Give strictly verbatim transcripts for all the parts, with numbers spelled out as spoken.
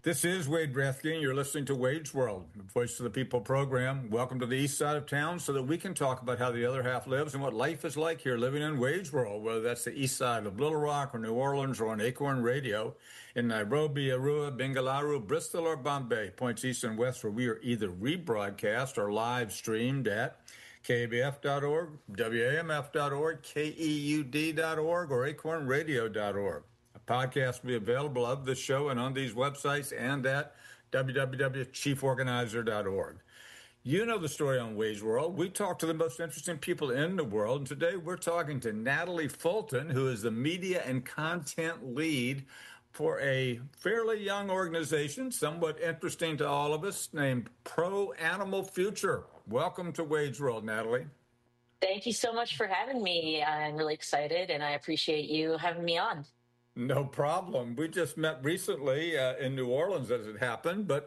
This is Wade Rathke. You're listening to Wade's World, the Voice of the People program. Welcome to the east side of town so that we can talk about how the other half lives and what life is like here living in Wade's World, whether that's the east side of Little Rock or New Orleans or on Acorn Radio, in Nairobi, Arua, Bengaluru, Bristol, or Bombay, points east and west, where we are either rebroadcast or live streamed at K A B F dot org, W A M F dot org, K E U D dot org, or acorn radio dot org. A podcast will be available of the show and on these websites and at w w w dot chief organizer dot org. You know the story on Wade's World. We talk to the most interesting people in the world, and today we're talking to Natalie Fulton, who is the media and content lead for a fairly young organization, somewhat interesting to all of us, named Pro Animal Future. Welcome to Wade's World, Natalie. Thank you so much for having me. I'm really excited, and I appreciate you having me on. No problem. We just met recently uh, in New Orleans as it happened, but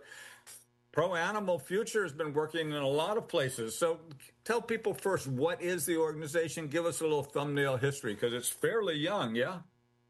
Pro Animal Future has been working in a lot of places. So tell people first, what is the organization? Give us a little thumbnail history, because it's fairly young, yeah?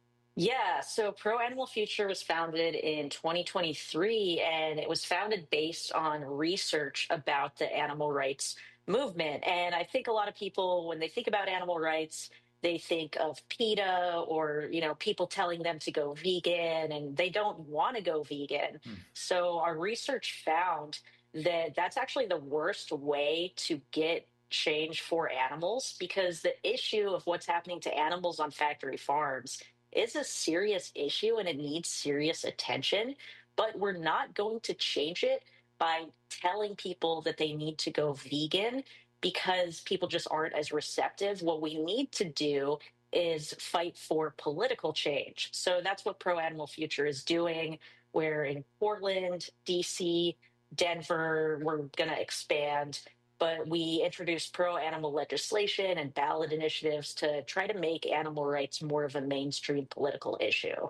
Yeah, so Pro Animal Future was founded in twenty twenty-three, and it was founded based on research about the animal rights movement. And I think a lot of people, when they think about animal rights, they think of PETA or, you know, people telling them to go vegan, and they don't want to go vegan. Mm. So our research found that that's actually the worst way to get change for animals, because the issue of what's happening to animals on factory farms is a serious issue and it needs serious attention. But we're not going to change it by telling people that they need to go vegan, because people just aren't as receptive. What we need to do is fight for political change. So that's what Pro Animal Future is doing. We're in Portland, D C, Denver. We're going to expand. But we introduced pro-animal legislation and ballot initiatives to try to make animal rights more of a mainstream political issue.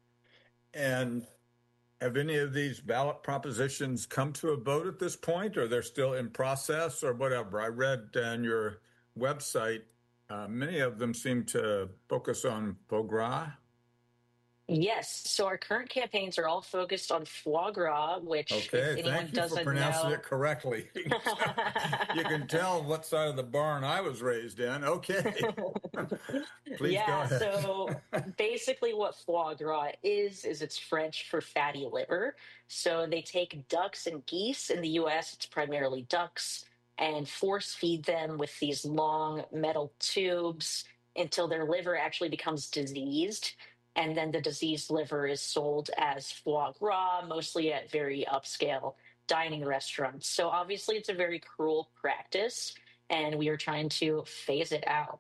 And have any of these ballot propositions come to a vote at this point, or they're still in process or whatever? I read on your website, uh, many of them seem to focus on foie gras. Yes. So our current campaigns are all focused on foie gras, which okay, if anyone thank you doesn't for pronouncing know... it correctly. You can tell what side of the barn I was raised in. Okay. Please yeah, go ahead. So basically what foie gras is, is it's French for fatty liver. So they take ducks and geese. In the U S, it's primarily ducks, and force feed them with these long metal tubes until their liver actually becomes diseased. And then the diseased liver is sold as foie gras, mostly at very upscale dining restaurants. So obviously it's a very cruel practice, and we are trying to phase it out.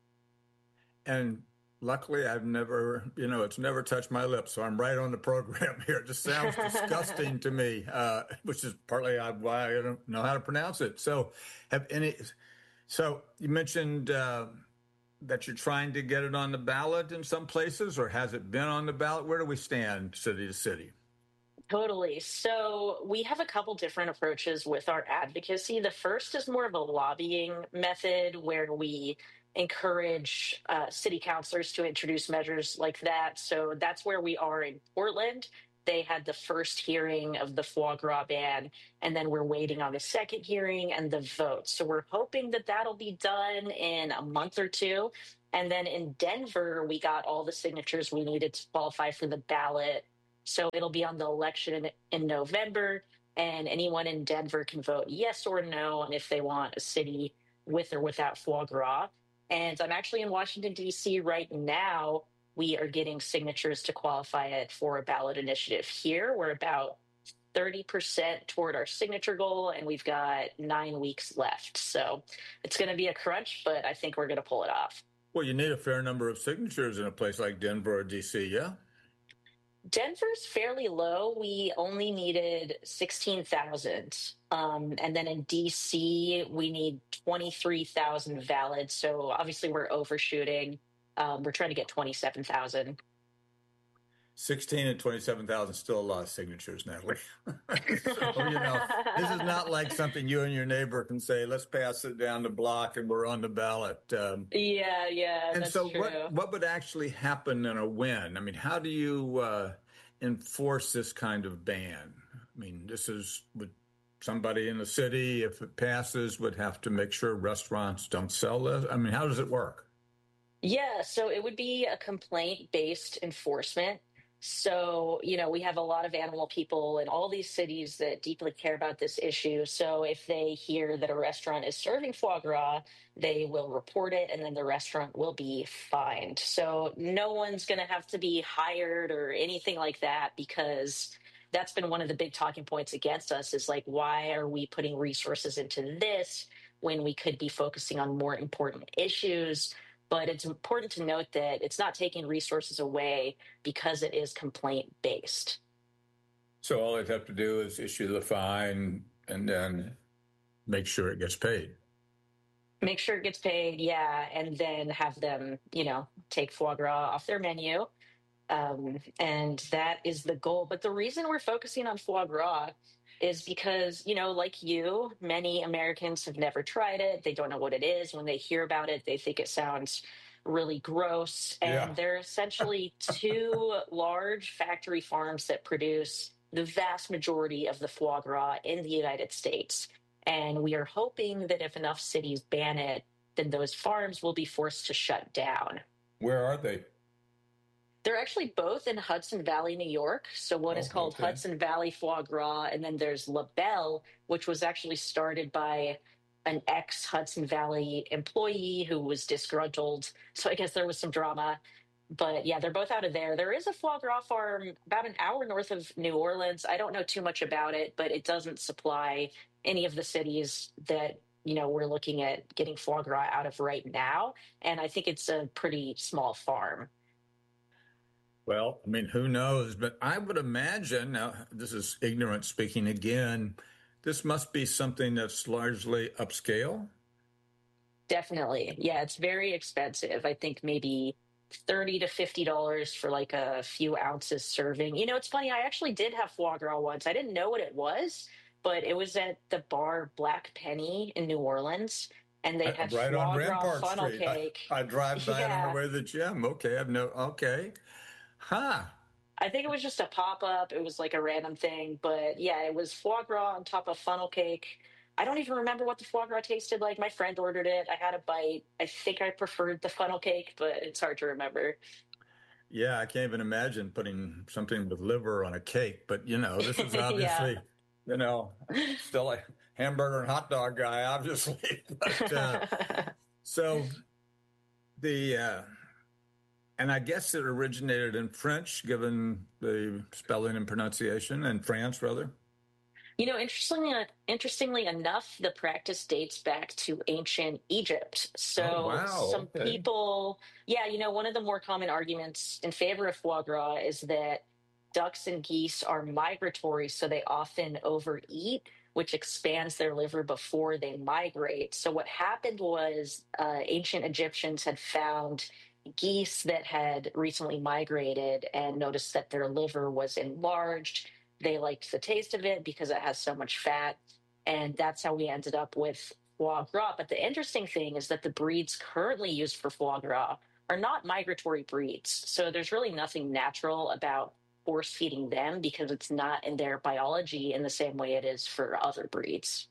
And luckily I've never, you know, it's never touched my lips, so I'm right on the program here. It just sounds disgusting to me, uh, which is partly why I don't know how to pronounce it. So have any, so you mentioned... Uh, that you're trying to get it on the ballot in some places, or has it been on the ballot? Where do we stand city to city? Totally. So we have a couple different approaches with our advocacy. The first is more of a lobbying method where we encourage uh, city councilors to introduce measures like that. So that's where we are in Portland. They had the first hearing of the foie gras ban, and then we're waiting on the second hearing and the vote. So we're hoping that that'll be done in a month or two. And then in Denver, we got all the signatures we needed to qualify for the ballot. So it'll be on the election in, in November, and anyone in Denver can vote yes or no on if they want a city with or without foie gras. And I'm actually in Washington, D C right now. We are getting signatures to qualify it for a ballot initiative here. We're about thirty percent toward our signature goal, and we've got nine weeks left. So it's going to be a crunch, but I think we're going to pull it off. Well, you need a fair number of signatures in a place like Denver or D C, yeah? Denver's fairly low. We only needed sixteen thousand. Um, and then in D C, we need twenty-three thousand valid. So obviously we're overshooting. Um, we're trying to get twenty-seven thousand. sixteen and twenty-seven thousand, still a lot of signatures, Natalie. So, you know, this is not like something you and your neighbor can say, let's pass it down the block and we're on the ballot. Um, yeah, yeah, and that's so true. what, what would actually happen in a win? I mean, how do you, uh, enforce this kind of ban? I mean, this is would somebody in the city, if it passes, would have to make sure restaurants don't sell this. I mean, how does it work? Yeah, so it would be a complaint-based enforcement. So, you know, we have a lot of animal people in all these cities that deeply care about this issue. So if they hear that a restaurant is serving foie gras, they will report it and then the restaurant will be fined. So no one's going to have to be hired or anything like that because that's been one of the big talking points against us is like, why are we putting resources into this when we could be focusing on more important issues? But it's important to note that it's not taking resources away because it is complaint based. So all they'd have to do is issue the fine and then make sure it gets paid. Make sure it gets paid, yeah, and then have them, you know, take foie gras off their menu. Um, and that is the goal. But the reason we're focusing on foie gras is because, you know, like you, many Americans have never tried it. They don't know what it is. When they hear about it, they think it sounds really gross. Yeah. And there are essentially two large factory farms that produce the vast majority of the foie gras in the United States. And we are hoping that if enough cities ban it, then those farms will be forced to shut down. Where are they? They're actually both in Hudson Valley, New York. So one Oh, is called okay. Hudson Valley Foie Gras, and then there's La Belle, which was actually started by an ex Hudson Valley employee who was disgruntled. So I guess there was some drama. But yeah, they're both out of there. There is a foie gras farm about an hour north of New Orleans. I don't know too much about it, but it doesn't supply any of the cities that you know we're looking at getting foie gras out of right now. And I think it's a pretty small farm. Well, I mean, who knows? But I would imagine, now this is ignorant speaking again, this must be something that's largely upscale. Definitely. Yeah, it's very expensive. I think maybe thirty to fifty dollars for like a few ounces serving. You know, it's funny, I actually did have foie gras once. I didn't know what it was, but it was at the bar Black Penny in New Orleans, and they I, had right on foie gras Rampart funnel Street. I, cake. I drive by it on the Yeah. way to the gym. Okay, I've no, okay. Huh. I think it was just a pop-up. It was like a random thing, but yeah, it was foie gras on top of funnel cake. I don't even remember what the foie gras tasted like. My friend ordered it. I had a bite. I think I preferred the funnel cake, but it's hard to remember. Yeah, I can't even imagine putting something with liver on a cake, but you know, this is Yeah. obviously, you know, still a hamburger and hot dog guy, obviously. But uh, so the, uh, and I guess it originated in French, given the spelling and pronunciation, in France, rather. You know, interestingly, interestingly enough, the practice dates back to ancient Egypt. Oh, So wow. some Okay. people, yeah, you know, one of the more common arguments in favor of foie gras is that ducks and geese are migratory, so they often overeat, which expands their liver before they migrate. So what happened was uh, ancient Egyptians had found geese that had recently migrated and noticed that their liver was enlarged. They liked the taste of it because it has so much fat. And that's how we ended up with foie gras. But the interesting thing is that the breeds currently used for foie gras are not migratory breeds. So there's really nothing natural about force feeding them because it's not in their biology in the same way it is for other breeds.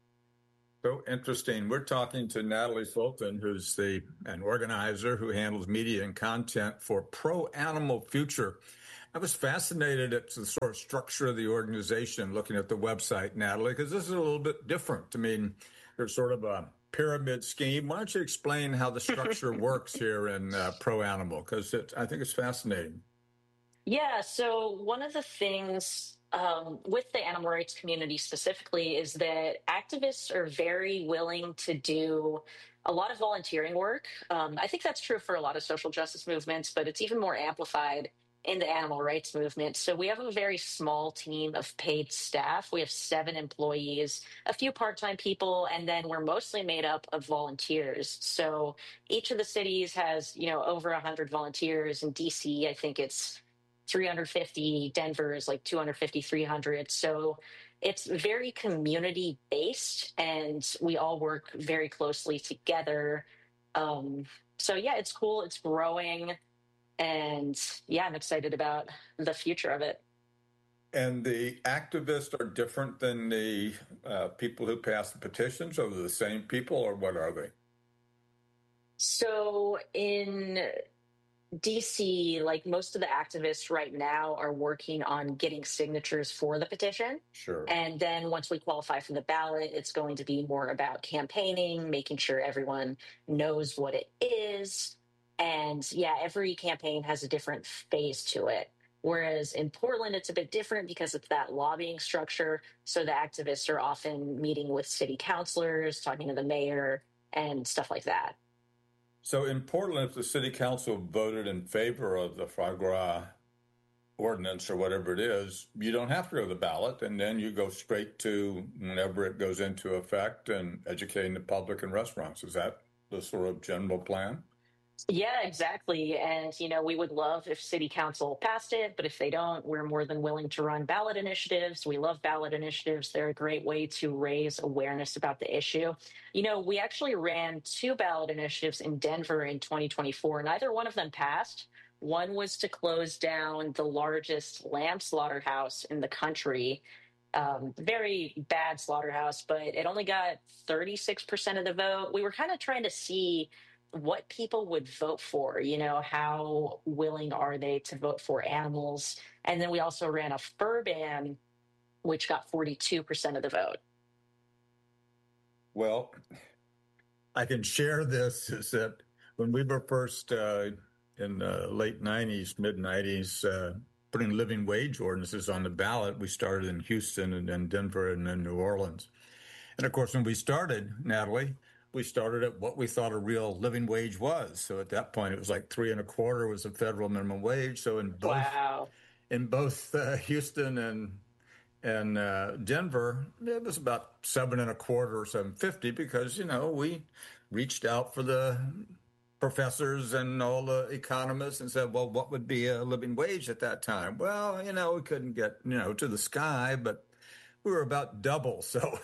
So interesting. We're talking to Natalie Fulton, who's the an organizer who handles media and content for Pro Animal Future. I was fascinated at the sort of structure of the organization, looking at the website, Natalie, because this is a little bit different. I mean, there's sort of a pyramid scheme. Why don't you explain how the structure works here in uh, Pro Animal? Because I think it's fascinating. Yeah, so one of the things um, with the animal rights community specifically is that activists are very willing to do a lot of volunteering work. Um, I think that's true for a lot of social justice movements, but it's even more amplified in the animal rights movement. So we have a very small team of paid staff. We have seven employees, a few part-time people, and then we're mostly made up of volunteers. So each of the cities has, you know, over one hundred volunteers. In D C, I think it's three hundred fifty. Denver is like two hundred fifty, three hundred. So it's very community based and we all work very closely together. Um, so yeah, it's cool. It's growing. And yeah, I'm excited about the future of it. And the activists are different than the uh, people who pass the petitions, or the same people, or what are they? So in D C, like most of the activists right now are working on getting signatures for the petition. Sure. And then once we qualify for the ballot, it's going to be more about campaigning, making sure everyone knows what it is. And yeah, every campaign has a different phase to it. Whereas in Portland, it's a bit different because it's that lobbying structure. So the activists are often meeting with city councilors, talking to the mayor, and stuff like that. So in Portland, if the city council voted in favor of the foie gras ordinance or whatever it is, you don't have to go to the ballot, and then you go straight to whenever it goes into effect and educating the public and restaurants. Is that the sort of general plan? Yeah, exactly. And, you know, we would love if city council passed it, but if they don't, we're more than willing to run ballot initiatives. We love ballot initiatives. They're a great way to raise awareness about the issue. You know, we actually ran two ballot initiatives in Denver in twenty twenty-four. Neither one of them passed. One was to close down the largest lamb slaughterhouse in the country. Um, very bad slaughterhouse, but it only got thirty-six percent of the vote. We were kind of trying to see what people would vote for, you know, how willing are they to vote for animals? And then we also ran a fur ban, which got forty-two percent of the vote. Well, I can share this is that when we were first uh, in the late nineties, mid nineties, uh, putting living wage ordinances on the ballot, we started in Houston and then Denver and then New Orleans. And of course, when we started, Natalie, we started at what we thought a real living wage was. So at that point, it was like three and a quarter was the federal minimum wage. So in both Wow. in both uh, Houston and and uh, Denver, it was about seven and a quarter or seven fifty because you know we reached out for the professors and all the economists and said, well, what would be a living wage at that time? Well, you know, we couldn't get you know to the sky, but we were about double. So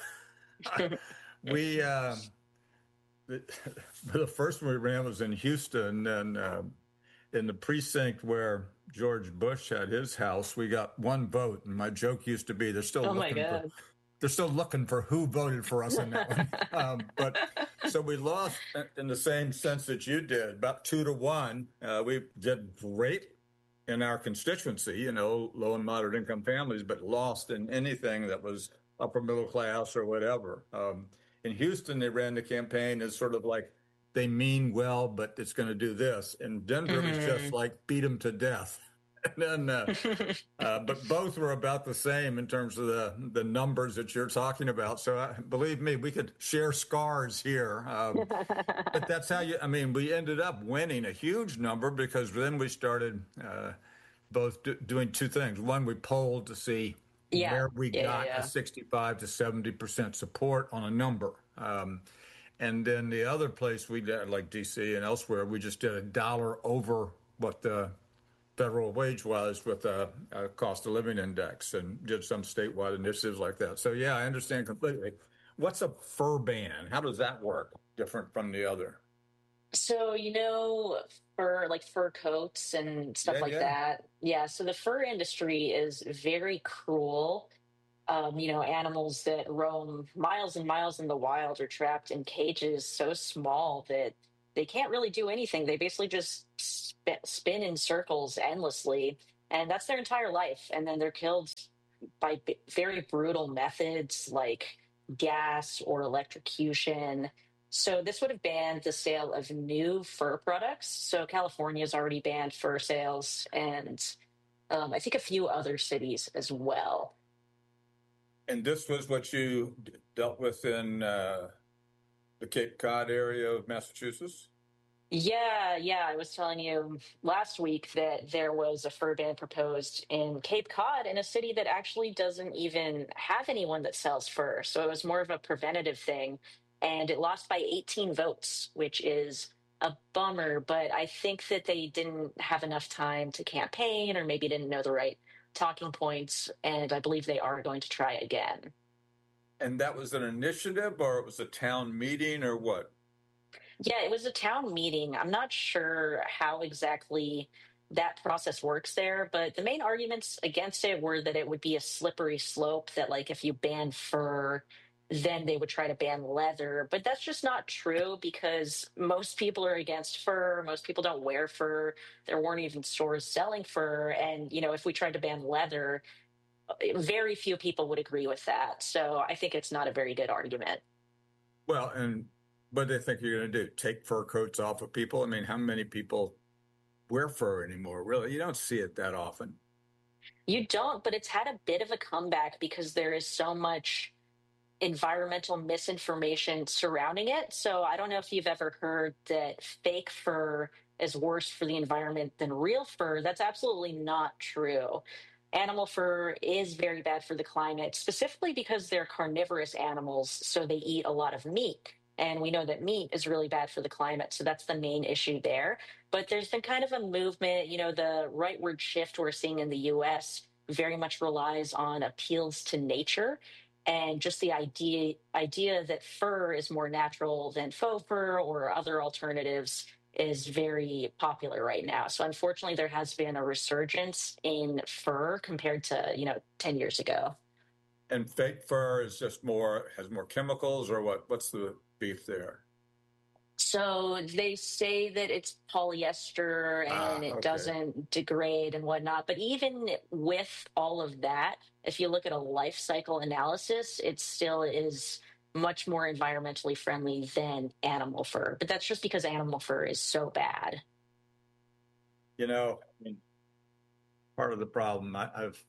we. Uh, the, the first one we ran was in Houston, and uh, in the precinct where George Bush had his house, we got one vote. And my joke used to be, they're still Oh my looking for, God. they're still looking for who voted for us in that one. Um, but so we lost in the same sense that you did, about two to one. Uh, we did great in our constituency, you know, low and moderate income families, but lost in anything that was upper middle class or whatever. Um, in Houston, they ran the campaign as sort of like they mean well, but it's going to do this. In Denver, it was just Mhm. like beat them to death. And then, uh, uh, but both were about the same in terms of the the numbers that you're talking about. So uh, believe me, we could share scars here. Um, but that's how you. I mean, we ended up winning a huge number because then we started uh, both do, doing two things. One, we polled to see Yeah. where we Yeah. Yeah. got a Yeah. sixty-five to seventy percent support on a number. Um, and then the other place we did, like D C and elsewhere, we just did a dollar over what the federal wage was with a, a cost of living index and did some statewide initiatives like that. So, yeah, I understand completely. What's a fur ban? How does that work different from the other? So, you know, fur, like fur coats and stuff Yeah, like yeah. that. Yeah. So the fur industry is very cruel. Um, you know, animals that roam miles and miles in the wild are trapped in cages so small that they can't really do anything. They basically just spin, spin in circles endlessly, and that's their entire life. And then they're killed by b- very brutal methods like gas or electrocution. So this would have banned the sale of new fur products. So California has already banned fur sales, and um, I think a few other cities as well. And this was what you d- dealt with in uh, the Cape Cod area of Massachusetts? Yeah, yeah. I was telling you last week that there was a fur ban proposed in Cape Cod, in a city that actually doesn't even have anyone that sells fur. So it was more of a preventative thing. And it lost by eighteen votes, which is a bummer. But I think that they didn't have enough time to campaign, or maybe didn't know the right talking points. And I believe they are going to try again. And that was an initiative or it was a town meeting or what? Yeah, it was a town meeting. I'm not sure how exactly. that process works there. But the main arguments against it were that it would be a slippery slope, that like if you ban fur, then they would try to ban leather. But that's just not true because most people are against fur. Most people don't wear fur. There weren't even stores selling fur. And, you know, if we tried to ban leather, very few people would agree with that. So I think it's not a very good argument. Well, and what do they think you're going to do? Take fur coats off of people? I mean, how many people wear fur anymore? Really, you don't see it that often. You don't, but it's had a bit of a comeback because there is so much environmental misinformation surrounding it. So I don't know if you've ever heard that fake fur is worse for the environment than real fur. That's absolutely not true. Animal fur is very bad for the climate, specifically because they're carnivorous animals, so they eat a lot of meat. And we know that meat is really bad for the climate. So that's the main issue there. But there's been kind of a movement, you know, the rightward shift we're seeing in the U S very much relies on appeals to nature and just the idea idea that fur is more natural than faux fur or other alternatives is very popular right now. So unfortunately, there has been a resurgence in fur compared to, you know, ten years ago. And fake fur is just more, has more chemicals or what? What's the beef there? So they say that it's polyester and Ah, it okay. doesn't degrade and whatnot. But even with all of that, if you look at a life cycle analysis, it still is much more environmentally friendly than animal fur. But that's just because animal fur is so bad. You know, I mean, part of the problem I, I've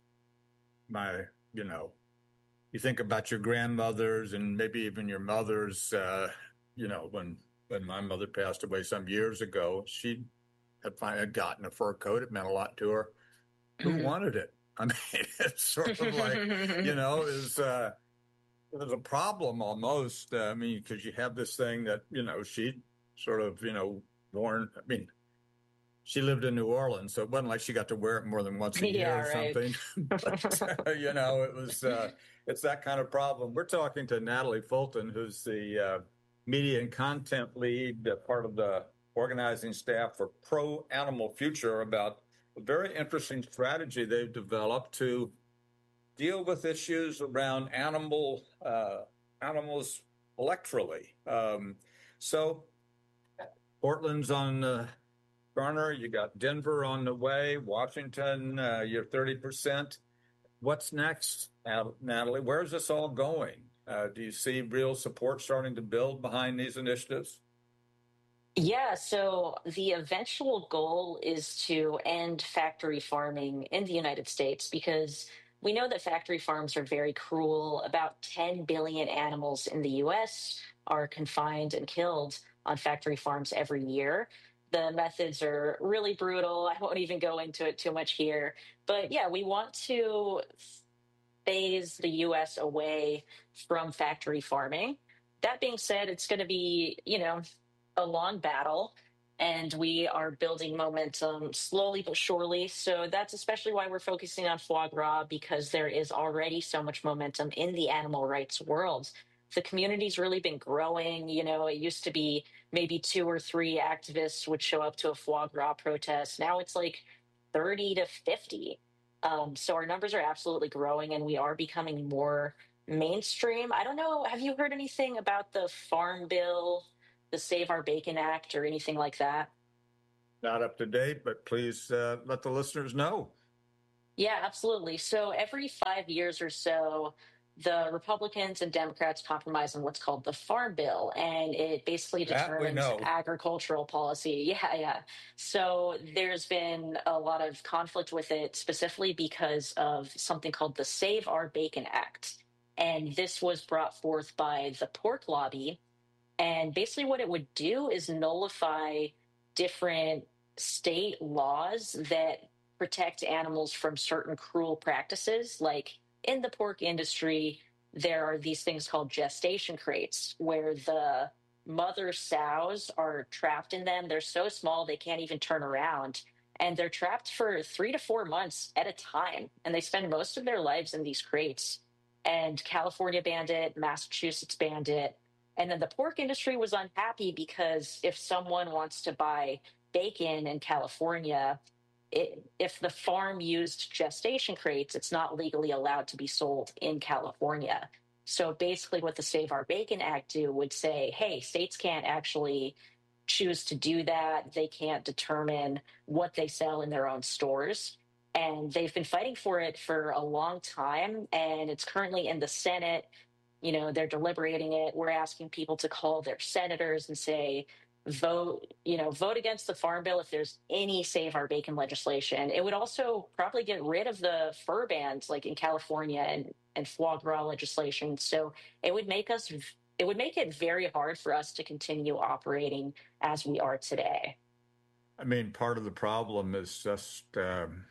my, you know, you think about your grandmothers and maybe even your mothers. Uh, you know, when when my mother passed away some years ago, she had finally gotten a fur coat. It meant a lot to her. Who Mhm. wanted it? I mean, it's sort of like, you know, is uh, there's a problem almost. Uh, I mean, because you have this thing that you know she sort of you know worn. I mean, she lived in New Orleans, so it wasn't like she got to wear it more than once a Yeah, year or right. something. But uh, you know, it was uh, it's that kind of problem. We're talking to Natalie Fulton, who's the uh, media and content lead, uh, part of the organizing staff for Pro Animal Future, about a very interesting strategy they've developed to deal with issues around animal uh, animals electorally. Um, so Portland's on the Garner, you got Denver on the way, Washington, uh, you're thirty percent. What's next, Natalie? Where's this all going? Uh, do you see real support starting to build behind these initiatives? Yeah, so the eventual goal is to end factory farming in the United States because we know that factory farms are very cruel. About ten billion animals in the U S are confined and killed on factory farms every year. The methods are really brutal. I won't even go into it too much here. But yeah, we want to phase the U S away from factory farming. That being said, it's going to be, you know, a long battle and we are building momentum slowly but surely. So that's especially why we're focusing on foie gras because there is already so much momentum in the animal rights world. The community's really been growing. You know, it used to be maybe two or three activists would show up to a foie gras protest. Now it's like thirty to fifty. Um, so our numbers are absolutely growing and we are becoming more mainstream. I don't know. Have you heard anything about the Farm Bill, the Save Our Bacon Act, or anything like that? Not up to date, but please uh, let the listeners know. Yeah, absolutely. So every five years or so, the Republicans and Democrats compromise on what's called the Farm Bill, and it basically That we determines know. agricultural policy. Yeah, yeah. So there's been a lot of conflict with it, specifically because of something called the Save Our Bacon Act. And this was brought forth by the pork lobby. And basically, what it would do is nullify different state laws that protect animals from certain cruel practices. Like in the pork industry, there are these things called gestation crates where the mother sows are trapped in them. They're so small they can't even turn around. And they're trapped for three to four months at a time. And they spend most of their lives in these crates. And California banned it, Massachusetts banned it, and then the pork industry was unhappy because if someone wants to buy bacon in California, it, if the farm used gestation crates, it's not legally allowed to be sold in California. So basically, what the Save Our Bacon Act do would say, hey, states can't actually choose to do that. They can't determine what they sell in their own stores. And they've been fighting for it for a long time. And it's currently in the Senate. You know, they're deliberating it. We're asking people to call their senators and say, vote, you know, vote against the farm bill if there's any Save Our Bacon legislation. It would also probably get rid of the fur bans like in California and, and foie gras legislation. So it would make us, it would make it very hard for us to continue operating as we are today. I mean, part of the problem is just um,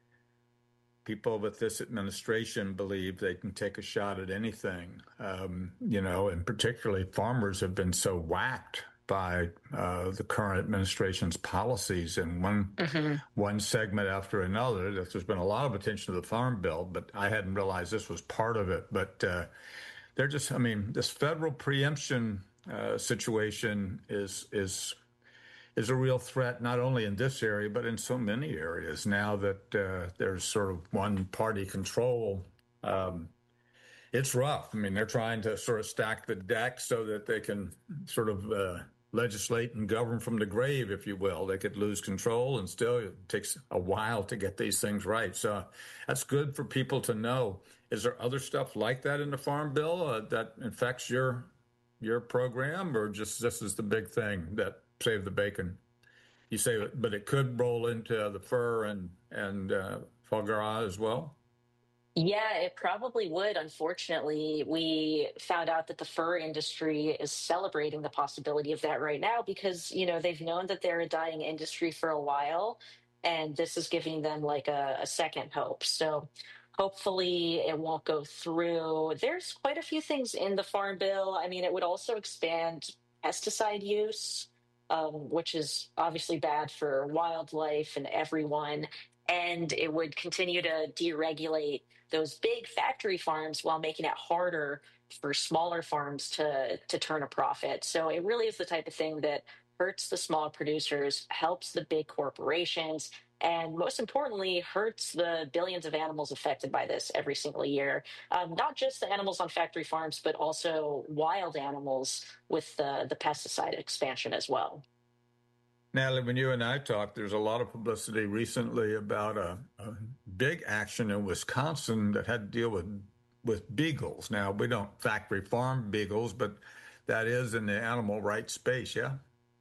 people with this administration believe they can take a shot at anything, um, you know, and particularly farmers have been so whacked by uh, the current administration's policies in one mm-hmm. one segment after another. There's been a lot of attention to the Farm Bill, but I hadn't realized this was part of it. But uh, they're just, I mean, this federal preemption uh, situation is is is a real threat, not only in this area, but in so many areas now that uh, there's sort of one party control. Um, it's rough. I mean, they're trying to sort of stack the deck so that they can sort of uh, legislate and govern from the grave, if you will. They could lose control, and still it takes a while to get these things right. So that's good for people to know. Is there other stuff like that in the Farm Bill uh, that affects your your program, or just this is the big thing that Save the Bacon? You say, but it could roll into the fur and and uh, foie gras as well. Yeah, it probably would. Unfortunately, we found out that the fur industry is celebrating the possibility of that right now because, you know, they've known that they're a dying industry for a while, and this is giving them like a, a second hope. So hopefully it won't go through. There's quite a few things in the Farm Bill. I mean, it would also expand pesticide use, um, which is obviously bad for wildlife and everyone. And it would continue to deregulate those big factory farms while making it harder for smaller farms to to turn a profit. So it really is the type of thing that hurts the small producers, helps the big corporations, and most importantly, hurts the billions of animals affected by this every single year. Um, not just the animals on factory farms, but also wild animals with the, the pesticide expansion as well. Natalie, when you and I talked, there's a lot of publicity recently about a, a big action in Wisconsin that had to deal with with beagles. Now, we don't factory farm beagles, but that is in the animal rights space, yeah?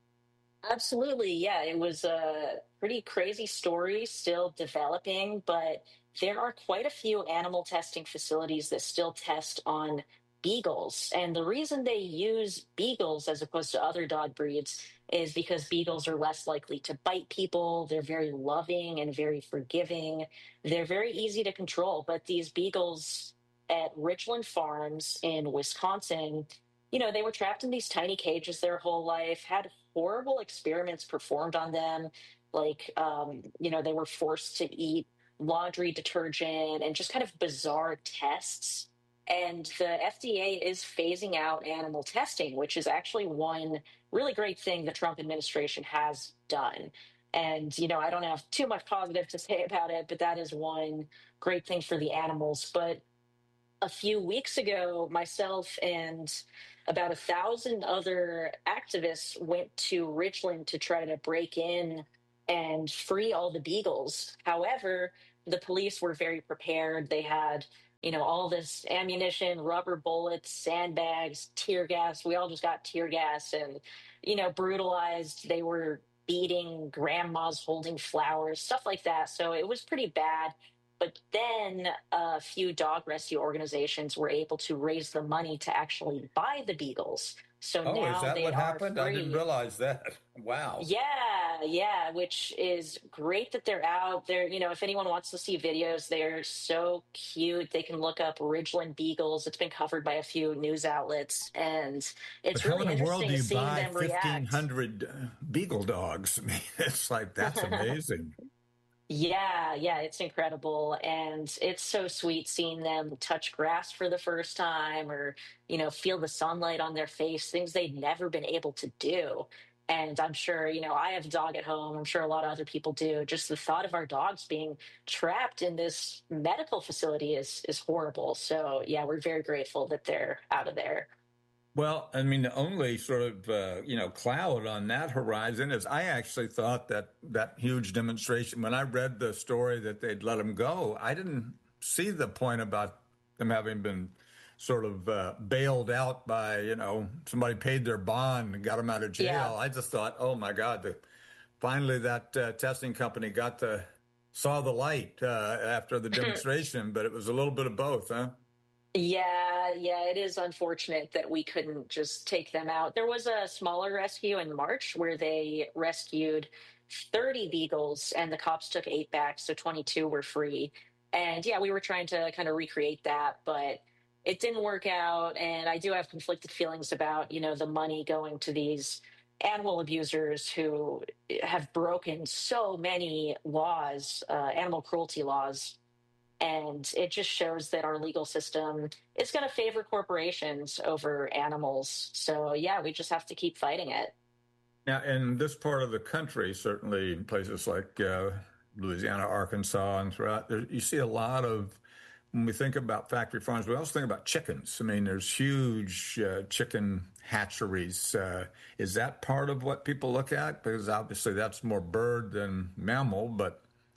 Absolutely, yeah. It was a pretty crazy story, still developing, but there are quite a few animal testing facilities that still test on beagles. And the reason they use beagles as opposed to other dog breeds is because beagles are less likely to bite people. They're very loving and very forgiving. They're very easy to control. But these beagles at Richland Farms in Wisconsin, you know, they were trapped in these tiny cages their whole life, had horrible experiments performed on them. Like, um, you know, they were forced to eat laundry detergent and just kind of bizarre tests. And the F D A is phasing out animal testing, which is actually one really great thing the Trump administration has done. And, you know, I don't have too much positive to say about it, but that is one great thing for the animals. But a few weeks ago, myself and about a thousand other activists went to Richland to try to break in and free all the beagles. However, the police were very prepared. They had, you know, all this ammunition, rubber bullets, sandbags, tear gas. We all just got tear gas and, you know, brutalized. They were beating grandmas holding flowers, stuff like that. So it was pretty bad. But then a few dog rescue organizations were able to raise the money to actually buy the beagles. So oh, now is that they what are happened? free. I didn't realize that. Wow. Yeah, yeah, which is great that they're out there. You know, if anyone wants to see videos, they're so cute. They can look up Ridgeland Beagles. It's been covered by a few news outlets, and it's but really how in the world interesting do you seeing buy them fifteen react. hundred uh, beagle dogs? I mean, it's like, that's amazing. Yeah, yeah, it's incredible. And it's so sweet seeing them touch grass for the first time or, you know, feel the sunlight on their face, things they'd never been able to do. And I'm sure, you know, I have a dog at home. I'm sure a lot of other people do. Just the thought of our dogs being trapped in this medical facility is is horrible. So yeah, we're very grateful that they're out of there. Well, I mean, the only sort of uh, you know cloud on that horizon is I actually thought that that huge demonstration. When I read the story that they'd let them go, I didn't see the point about them having been sort of uh, bailed out by you know somebody paid their bond and got them out of Yeah. jail. I just thought, oh my God, the, finally that uh, testing company got the saw the light uh, after the demonstration, but it was a little bit of both, huh? Yeah, yeah, it is unfortunate that we couldn't just take them out. There was a smaller rescue in March where they rescued thirty beagles and the cops took eight back, so twenty-two were free. And yeah, we were trying to kind of recreate that, but it didn't work out. And I do have conflicted feelings about, you know, the money going to these animal abusers who have broken so many laws, uh, animal cruelty laws, and it just shows that our legal system is going to favor corporations over animals. So, yeah, we just have to keep fighting it. Now, in this part of the country, certainly in places like uh, Louisiana, Arkansas, and throughout, there, you see a lot of, when we think about factory farms, we also think about chickens. I mean, there's huge uh, chicken hatcheries. Uh, is that part of what people look at? Because obviously that's more bird than mammal, but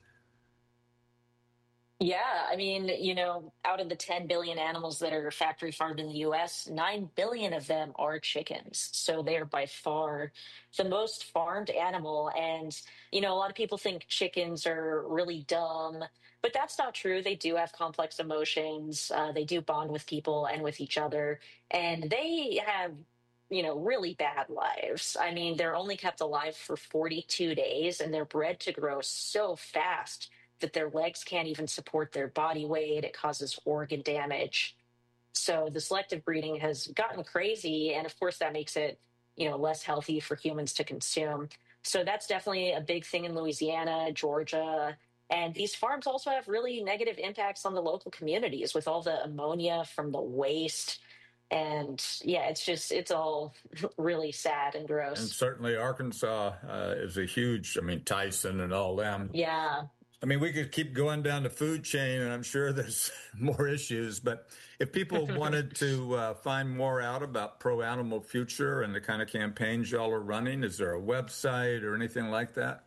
Yeah, I mean, you know, out of the ten billion animals that are factory farmed in the U S, nine billion of them are chickens. So they are by far the most farmed animal. And, you know, a lot of people think chickens are really dumb, but that's not true. They do have complex emotions. Uh, they do bond with people and with each other. And they have, you know, really bad lives. I mean, they're only kept alive for forty-two days and they're bred to grow so fast that their legs can't even support their body weight. It causes organ damage. So the selective breeding has gotten crazy. And of course, that makes it, you know, less healthy for humans to consume. So that's definitely a big thing in Louisiana, Georgia. And these farms also have really negative impacts on the local communities with all the ammonia from the waste. And yeah, it's just, it's all really sad and and gross. certainly Arkansas uh, is a huge, I mean, Tyson and all them. Yeah. I mean, we could keep going down the food chain, and I'm sure there's more issues. But if people wanted to uh, find more out about Pro Animal Future and the kind of campaigns y'all are running, is there a website or anything like that?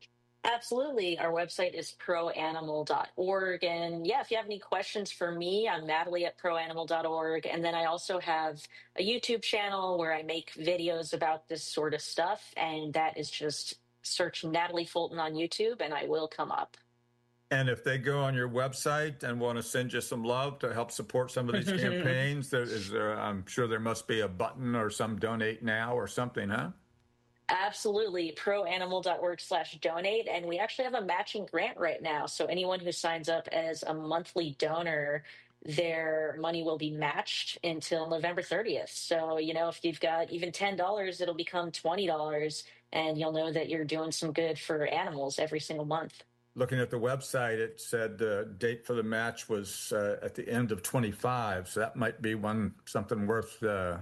Absolutely. Our website is pro animal dot org. And yeah, if you have any questions for me, I'm Natalie at pro animal dot org. And then I also have a YouTube channel where I make videos about this sort of stuff. And that is just search Natalie Fulton on YouTube and I will come up. And if they go on your website and want to send you some love to help support some of these campaigns, there is there, I'm sure there must be a button or some donate now or something, huh? Absolutely. pro animal dot org slash donate. And we actually have a matching grant right now. So anyone who signs up as a monthly donor, their money will be matched until November thirtieth. So, you know, if you've got even ten dollars, it'll become twenty dollars and you'll know that you're doing some good for animals every single month. Looking at the website, it said the date for the match was uh, at the end of twenty-five. So that might be one something worth uh,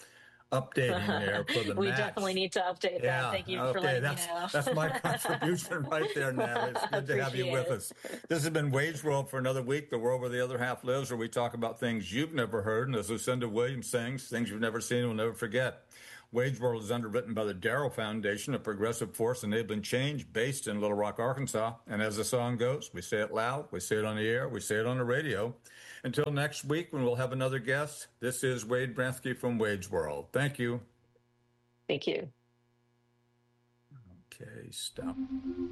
updating there for the We definitely match. need to update that. Yeah, Thank you for okay, letting me that's know. that's my contribution right there, Natalie. It's good to have you Appreciate with it. us. This has been Wage World for another week, the world where the other half lives, where we talk about things you've never heard, and as Lucinda Williams sings, things you've never seen and will never forget. Wage World is underwritten by the Darrow Foundation, a progressive force enabling change based in Little Rock, Arkansas. And as the song goes, we say it loud, we say it on the air, we say it on the radio. Until next week, when we'll have another guest, this is Wade Bransky from Wage World. Thank you. Thank you. Okay, stop.